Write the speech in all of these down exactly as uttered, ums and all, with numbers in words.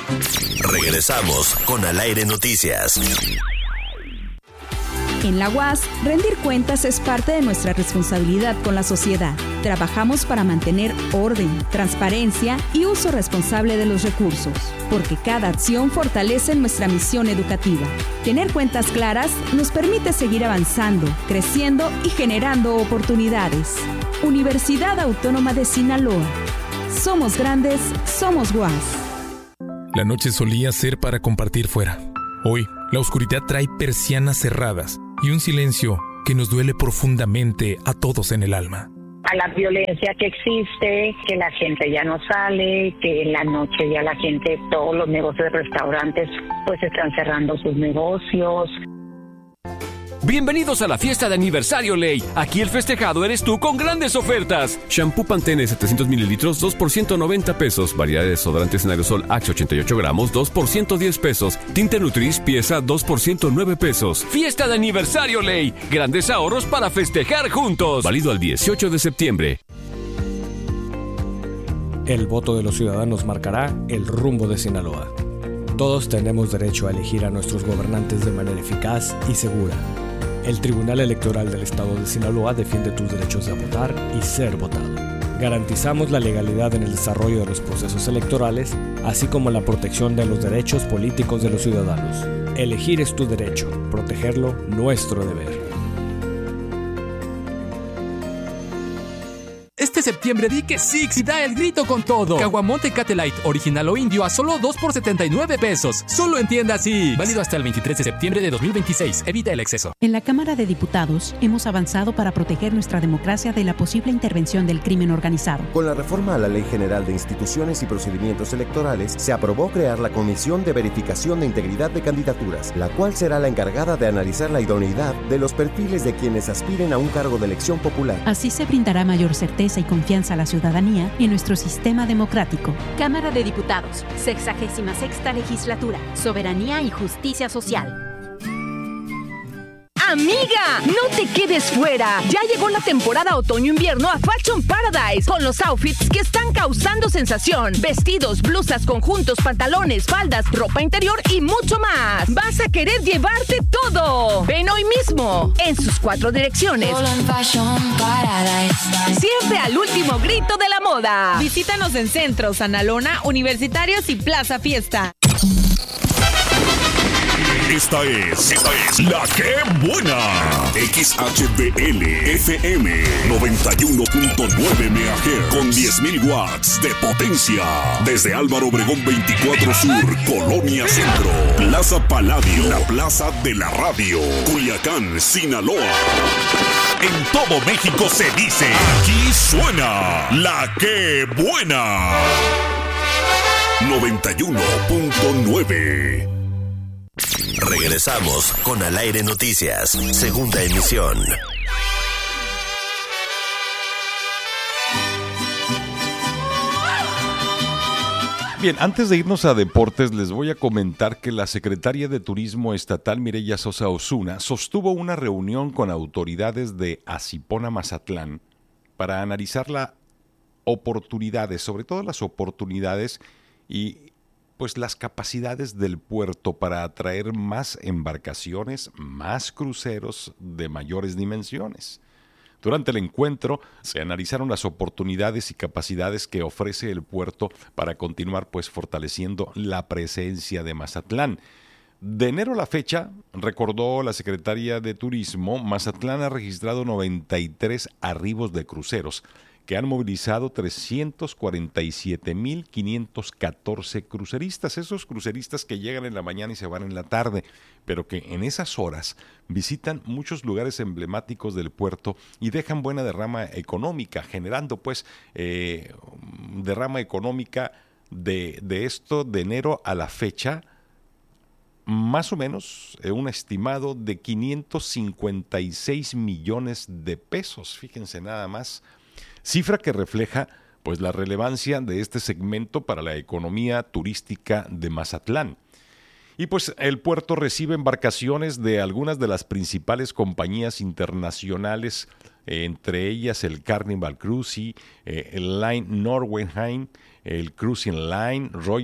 Regresamos con Al Aire Noticias. En la U A S, rendir cuentas es parte de nuestra responsabilidad con la sociedad. Trabajamos para mantener orden, transparencia y uso responsable de los recursos, porque cada acción fortalece nuestra misión educativa. Tener cuentas claras nos permite seguir avanzando, creciendo y generando oportunidades. Universidad Autónoma de Sinaloa. Somos grandes, somos U A S. La noche solía ser para compartir fuera. Hoy, la oscuridad trae persianas cerradas y un silencio que nos duele profundamente a todos en el alma. A la violencia que existe, que la gente ya no sale, que en la noche ya la gente, todos los negocios de restaurantes, pues están cerrando sus negocios. Bienvenidos a la fiesta de aniversario Ley. Aquí el festejado eres tú con grandes ofertas. Shampoo Pantene setecientos mililitros, dos por ciento noventa pesos. Variedad de desodorantes en aerosol Axe ochenta y ocho gramos, dos por ciento diez pesos. Tinte Nutris pieza dos por ciento nueve pesos. Fiesta de aniversario Ley. Grandes ahorros para festejar juntos. Válido al dieciocho de septiembre. El voto de los ciudadanos marcará el rumbo de Sinaloa. Todos tenemos derecho a elegir a nuestros gobernantes de manera eficaz y segura. El Tribunal Electoral del Estado de Sinaloa defiende tus derechos de votar y ser votado. Garantizamos la legalidad en el desarrollo de los procesos electorales, así como la protección de los derechos políticos de los ciudadanos. Elegir es tu derecho, protegerlo, nuestro deber. Este septiembre di que Six y da el grito con todo. Caguamón Tecate Light, original o indio a solo dos por setenta y nueve pesos. Solo en tiendas Six. Válido hasta el veintitrés de septiembre de dos mil veintiséis. Evita el exceso. En la Cámara de Diputados hemos avanzado para proteger nuestra democracia de la posible intervención del crimen organizado. Con la reforma a la Ley General de Instituciones y Procedimientos Electorales, se aprobó crear la Comisión de Verificación de Integridad de Candidaturas, la cual será la encargada de analizar la idoneidad de los perfiles de quienes aspiren a un cargo de elección popular. Así se brindará mayor certeza y confianza a la ciudadanía en nuestro sistema democrático. Cámara de Diputados, sexagésima sexta legislatura, soberanía y justicia social. Amiga, no te quedes fuera. Ya llegó la temporada otoño-invierno a Fashion Paradise con los outfits que están causando sensación. Vestidos, blusas, conjuntos, pantalones, faldas, ropa interior y mucho más. Vas a querer llevarte todo. Ven hoy mismo en sus cuatro direcciones. Solo en Fashion Paradise. Siempre al último grito de la moda. Visítanos en Centro, Sanalona, Universitarios y Plaza Fiesta. Esta es, esta es La Que Buena. X H D L F M noventa y uno punto nueve megahertz con diez mil watts de potencia. Desde Álvaro Obregón veinticuatro Sur, Colonia Centro, Plaza Paladio, la plaza de la radio, Culiacán, Sinaloa. En todo México se dice, aquí suena La Que Buena. noventa y uno punto nueve. Regresamos con Al Aire Noticias, segunda emisión. Bien, antes de irnos a deportes, les voy a comentar que la secretaria de Turismo Estatal, Mireya Sosa Osuna, sostuvo una reunión con autoridades de Asipona, Mazatlán, para analizar las oportunidades, sobre todo las oportunidades y pues las capacidades del puerto para atraer más embarcaciones, más cruceros de mayores dimensiones. Durante el encuentro se analizaron las oportunidades y capacidades que ofrece el puerto para continuar pues fortaleciendo la presencia de Mazatlán. De enero a la fecha, recordó la secretaria de Turismo, Mazatlán ha registrado noventa y tres arribos de cruceros, que han movilizado trescientos cuarenta y siete mil quinientos catorce cruceristas, esos cruceristas que llegan en la mañana y se van en la tarde, pero que en esas horas visitan muchos lugares emblemáticos del puerto y dejan buena derrama económica, generando pues eh, derrama económica de, de esto de enero a la fecha, más o menos eh, un estimado de quinientos cincuenta y seis millones de pesos, fíjense nada más. Cifra que refleja pues la relevancia de este segmento para la economía turística de Mazatlán. Y pues el puerto recibe embarcaciones de algunas de las principales compañías internacionales, eh, entre ellas el Carnival Cruise, eh, el Line Norwegian, el Cruising Line, Royal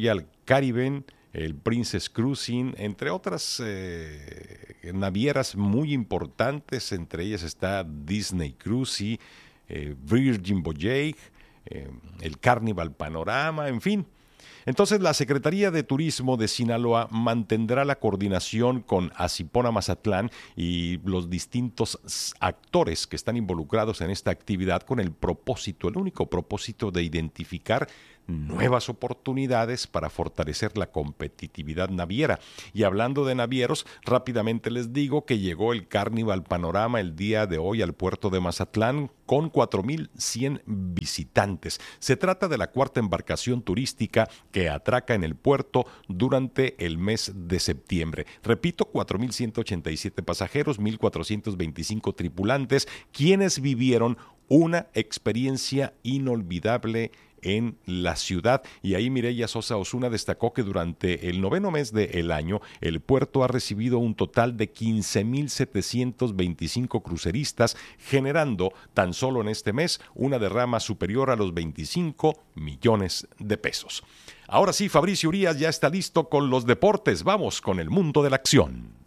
Caribbean, el Princess Cruising, entre otras eh, navieras muy importantes. Entre ellas está Disney Cruise, eh, Virgin Voyage, eh, el Carnival Panorama, en fin. Entonces, la Secretaría de Turismo de Sinaloa mantendrá la coordinación con Asipona Mazatlán y los distintos actores que están involucrados en esta actividad con el propósito, el único propósito de identificar nuevas oportunidades para fortalecer la competitividad naviera. Y hablando de navieros, rápidamente les digo que llegó el Carnival Panorama el día de hoy al puerto de Mazatlán con cuatro mil cien visitantes. Se trata de la cuarta embarcación turística que atraca en el puerto durante el mes de septiembre. Repito, cuatro mil ciento ochenta y siete pasajeros, mil cuatrocientos veinticinco tripulantes, quienes vivieron una experiencia inolvidable en la ciudad. Y ahí Mireya Sosa Osuna destacó que durante el noveno mes del año el puerto ha recibido un total de quince mil setecientos veinticinco cruceristas, generando tan solo en este mes una derrama superior a los veinticinco millones de pesos. Ahora sí, Fabricio Urias ya está listo con los deportes. Vamos con el mundo de la acción.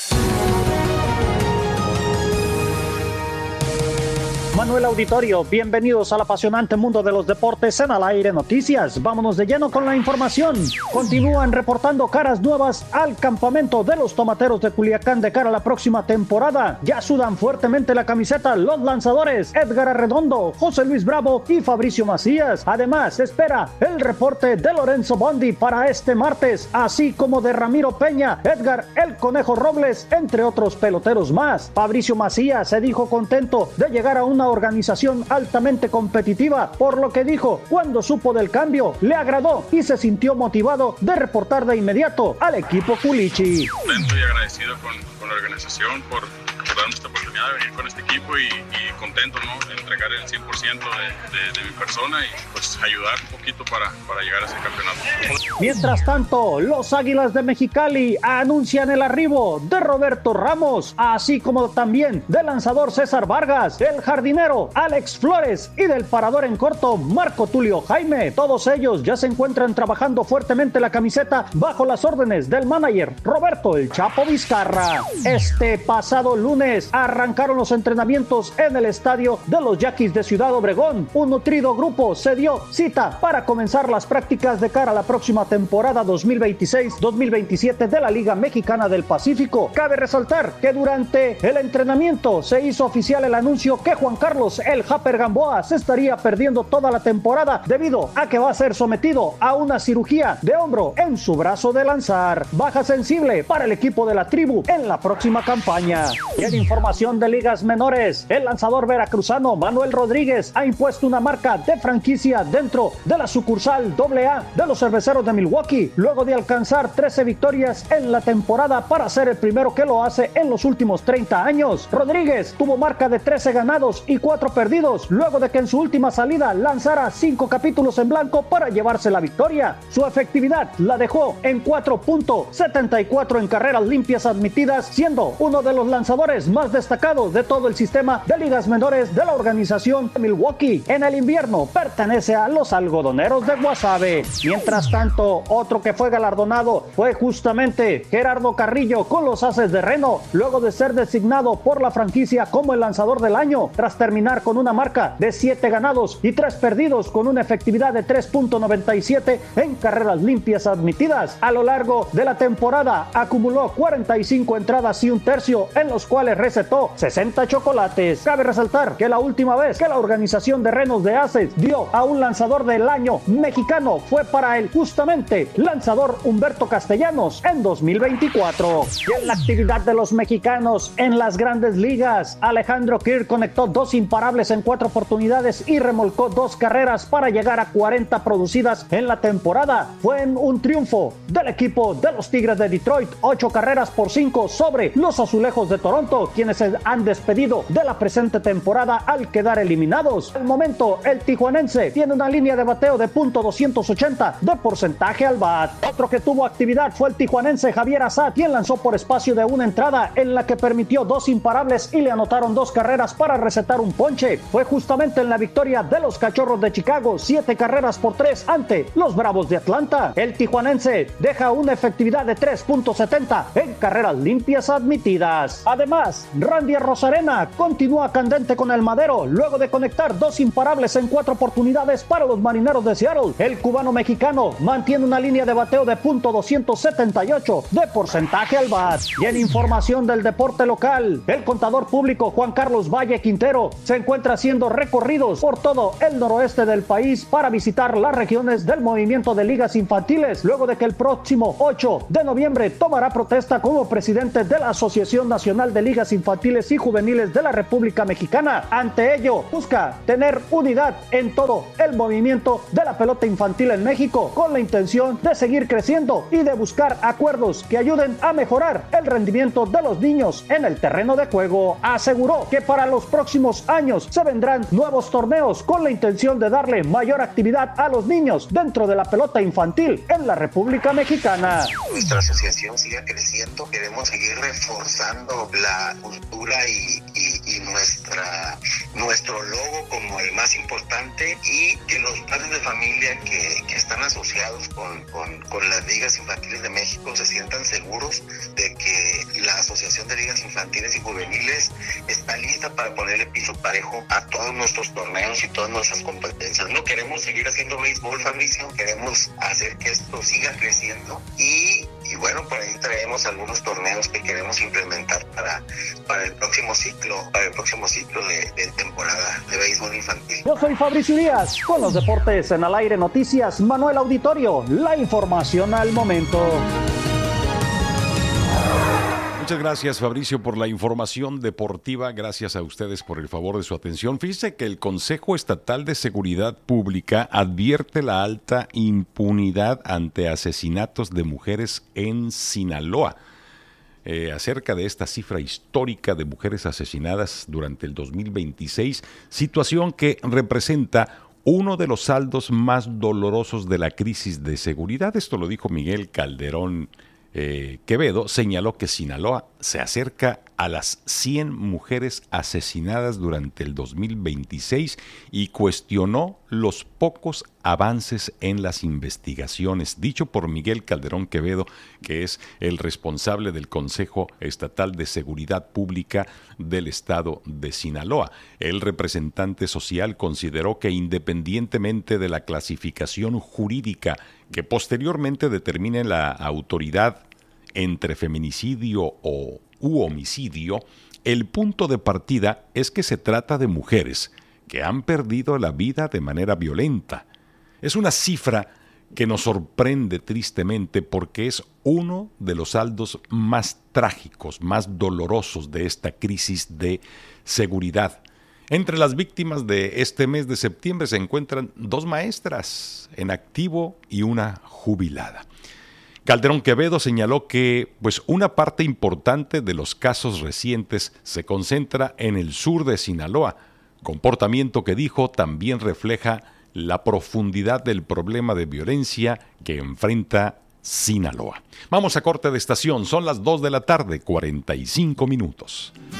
Manuel Auditorio, bienvenidos al apasionante mundo de los deportes en Al Aire Noticias. Vámonos de lleno con la información. Continúan reportando caras nuevas al campamento de los Tomateros de Culiacán de cara a la próxima temporada. Ya sudan fuertemente la camiseta los lanzadores Edgar Arredondo, José Luis Bravo y Fabricio Macías. Además, se espera el reporte de Lorenzo Bondi para este martes, así como de Ramiro Peña, Edgar El Conejo Robles, entre otros peloteros más. Fabricio Macías se dijo contento de llegar a una organización altamente competitiva, por lo que dijo, cuando supo del cambio, le agradó y se sintió motivado de reportar de inmediato al equipo Culichi. Contento y agradecido con, con la organización por, por darnos esta oportunidad de venir con este equipo y, y contento, ¿no?, de entregar el cien por ciento de, de, de mi persona y pues ayudar un poquito para, para llegar a ese campeonato. Mientras tanto, los Águilas de Mexicali anuncian el arribo de Roberto Ramos, así como también del lanzador César Vargas, el jardinero Alex Flores y del parador en corto Marco Tulio Jaime. Todos ellos ya se encuentran trabajando fuertemente la camiseta bajo las órdenes del manager Roberto El Chapo Vizcarra. Este pasado lunes arrancaron los entrenamientos en el estadio de los Yaquis de Ciudad Obregón. Un nutrido grupo se dio cita para comenzar las prácticas de cara a la próxima temporada dos mil veintiséis dos mil veintisiete de la Liga Mexicana del Pacífico. Cabe resaltar que durante el entrenamiento se hizo oficial el anuncio que Juan Carlos El Japer Gamboa se estaría perdiendo toda la temporada debido a que va a ser sometido a una cirugía de hombro en su brazo de lanzar. Baja sensible para el equipo de la tribu en la próxima campaña. Y en información de ligas menores, el lanzador veracruzano Manuel Rodríguez ha impuesto una marca de franquicia dentro de la sucursal doble A de los Cerveceros de Milwaukee, luego de alcanzar trece victorias en la temporada para ser el primero que lo hace en los últimos treinta años. Rodríguez tuvo marca de trece ganados y cuatro perdidos, luego de que en su última salida lanzara cinco capítulos en blanco para llevarse la victoria. Su efectividad la dejó en cuatro punto setenta y cuatro en carreras limpias admitidas, siendo uno de los lanzadores más destacados de todo el sistema de ligas menores de la organización de Milwaukee. En el invierno pertenece a los algodoneros de Guasave. Mientras tanto, otro que fue galardonado fue justamente Gerardo Carrillo con los Aces de Reno, luego de ser designado por la franquicia como el lanzador del año, tras terminar con una marca de siete ganados y tres perdidos con una efectividad de tres punto noventa y siete en carreras limpias admitidas. A lo largo de la temporada acumuló cuarenta y cinco entradas y un tercio, en los cuales recetó sesenta chocolates. Cabe resaltar que la última vez que la organización de Renos de Aces dio a un lanzador del año mexicano fue para el justamente lanzador Humberto Castellanos en dos mil veinticuatro. Y en la actividad de los mexicanos en las grandes ligas, Alejandro Kirk conectó dos imparables en cuatro oportunidades y remolcó dos carreras para llegar a cuarenta producidas en la temporada. Fue en un triunfo del equipo de los Tigres de Detroit, ocho carreras por cinco sobre los Azulejos de Toronto, quienes se han despedido de la presente temporada al quedar eliminados. Al momento, el tijuanense tiene una una línea de bateo de punto doscientos ochenta de porcentaje al bat. Otro que tuvo actividad fue el tijuanense Javier Assad, quien lanzó por espacio de una entrada en la que permitió dos imparables y le anotaron dos carreras para recetar un ponche. Fue justamente en la victoria de los Cachorros de Chicago, siete carreras por tres ante los Bravos de Atlanta. El tijuanense deja una efectividad de tres punto setenta en carreras limpias admitidas. Además, Randy Arozarena continúa candente con el madero luego de conectar dos imparables en cuatro oportunidades para los Marineros de Seattle. El cubano mexicano mantiene una línea de bateo de punto doscientos setenta y ocho de porcentaje al bat. Y en información del deporte local, el contador público Juan Carlos Valle Quintero se encuentra haciendo recorridos por todo el noroeste del país para visitar las regiones del movimiento de ligas infantiles, luego de que el próximo ocho de noviembre tomará protesta como presidente de la Asociación Nacional de Ligas Infantiles y Juveniles de la República Mexicana. Ante ello, busca tener unidad en todo el movimiento de la pelota infantil en México, con la intención de seguir creciendo y de buscar acuerdos que ayuden a mejorar el rendimiento de los niños en el terreno de juego. Aseguró que para los próximos años se vendrán nuevos torneos con la intención de darle mayor actividad a los niños dentro de la pelota infantil en la República Mexicana. Nuestra asociación siga creciendo, queremos seguir reforzando la cultura y, y, y nuestra, nuestro logo como el más importante, y que los padres de familia que, que están asociados con, con, con las ligas infantiles de México se sientan seguros de que la Asociación de Ligas Infantiles y Juveniles está lista para ponerle piso parejo a todos nuestros torneos y todas nuestras competencias. No queremos seguir haciendo béisbol, Fabricio, queremos hacer que esto siga creciendo y, y bueno, por ahí traemos algunos torneos que queremos implementar para, para el próximo ciclo, para el próximo ciclo de, de temporada de béisbol infantil. Yo soy Fabricio Díaz, con los deportes en Al Aire Noticias, Manuel Auditorio, la información al momento. Muchas gracias, Fabricio, por la información deportiva. Gracias a ustedes por el favor de su atención. Fíjese que el Consejo Estatal de Seguridad Pública advierte la alta impunidad ante asesinatos de mujeres en Sinaloa. Eh, acerca de esta cifra histórica de mujeres asesinadas durante el dos mil veintiséis, situación que representa uno de los saldos más dolorosos de la crisis de seguridad. Esto lo dijo Miguel Calderón Eh, Quevedo. Señaló que Sinaloa se acerca a las cien mujeres asesinadas durante el dos mil veintiséis y cuestionó los pocos avances en las investigaciones. Dicho por Miguel Calderón Quevedo, que es el responsable del Consejo Estatal de Seguridad Pública del estado de Sinaloa. El representante social consideró que independientemente de la clasificación jurídica que posteriormente determine la autoridad entre feminicidio o u homicidio, el punto de partida es que se trata de mujeres que han perdido la vida de manera violenta. Es una cifra que nos sorprende tristemente porque es uno de los saldos más trágicos, más dolorosos de esta crisis de seguridad. Entre las víctimas de este mes de septiembre se encuentran dos maestras en activo y una jubilada. Calderón Quevedo señaló que pues, una parte importante de los casos recientes se concentra en el sur de Sinaloa, comportamiento que dijo también refleja la profundidad del problema de violencia que enfrenta Sinaloa. Vamos a corte de estación, son las dos de la tarde, cuarenta y cinco minutos.